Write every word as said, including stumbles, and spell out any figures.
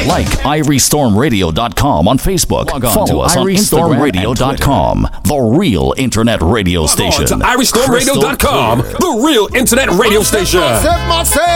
Like irie storm radio dot com on Facebook. Log on Follow to us on irie storm radio dot com, the real internet radio station. Log on to irie storm radio dot com, the real internet radio station.